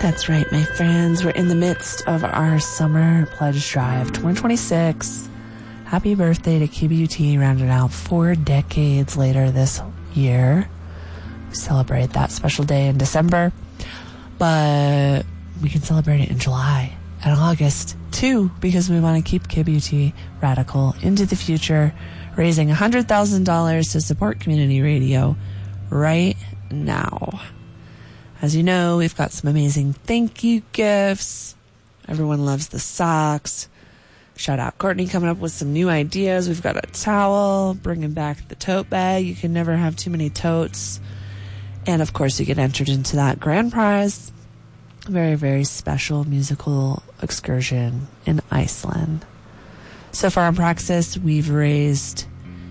That's right, my friends. We're in the midst of our Summer Pledge Drive 2026. Happy birthday to KBUT, rounded out 4 decades later this year. We celebrate that special day in December, but we can celebrate it in July and August too, because we want to keep KBUT radical into the future, raising $100,000 to support community radio right now. As you know, we've got some amazing thank you gifts. Everyone loves the socks. Shout out Courtney coming up with some new ideas. We've got a towel, bringing back the tote bag. You can never have too many totes. And of course, you get entered into that grand prize. Very, very special musical excursion in Iceland. So far in Praxis, we've raised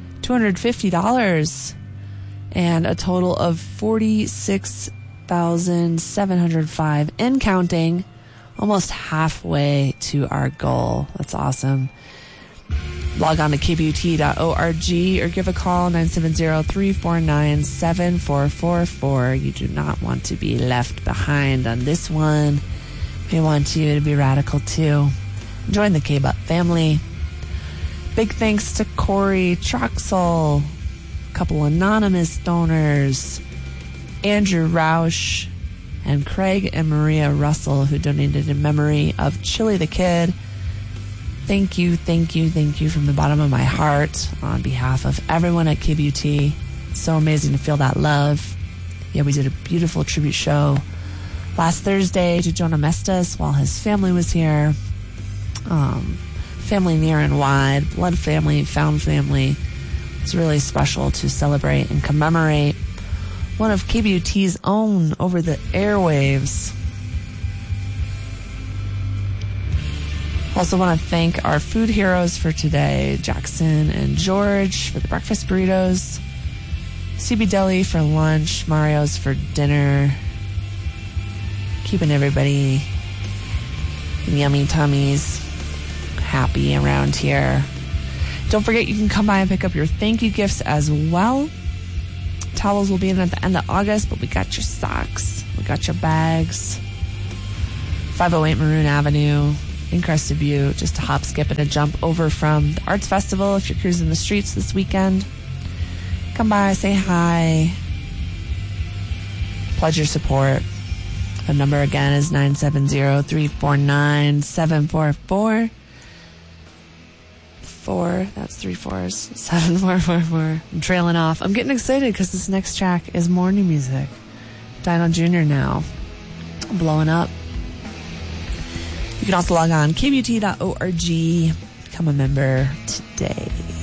$250 and a total of $46,705 and counting, almost halfway to our goal. That's awesome. Log on to kbut.org or give a call 970-349-7444. You do not want to be left behind on this one. We want you to be radical too. Join the K-Butt family. Big thanks to Corey Troxel, a couple anonymous donors, Andrew Roush, and Craig and Maria Russell, who donated in memory of Chili the Kid. Thank you, thank you, thank you from the bottom of my heart on behalf of everyone at KBUT. So amazing to feel that love. Yeah, we did a beautiful tribute show last Thursday to Jonah Mestas while his family was here. Family near and wide, blood family, found family. It's really special to celebrate and commemorate one of KBUT's own over the airwaves. Also want to thank our food heroes for today, Jackson and George for the breakfast burritos, CB Deli for lunch, Mario's for dinner, keeping everybody in yummy tummies happy around here. Don't forget, you can come by and pick up your thank you gifts as well. Towels will be in at the end of August, but we got your socks, we got your bags. 508 Maroon Avenue in Crested Butte, just a hop, skip, and a jump over from the Arts Festival. If you're cruising the streets this weekend, come by, say hi, pledge your support. The number again is 970-349-7444. That's 3 4s. 7444. I'm trailing off. I'm getting excited because this next track is more new music. Dino Jr. now. Blowing up. You can also log on kbut.org. Become a member today.